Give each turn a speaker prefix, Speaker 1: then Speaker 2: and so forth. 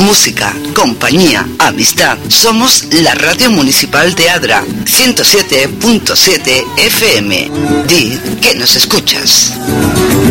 Speaker 1: música, compañía, amistad. Somos la Radio Municipal de Adra, 107.7 FM. Di que nos escuchas.